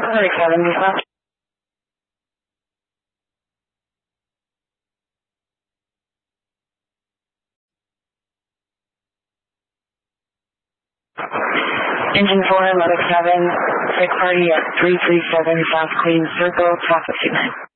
Sorry, Kevin, we left. Engine 4, Medic 7, take party at 337 South Queen Circle, traffic signal.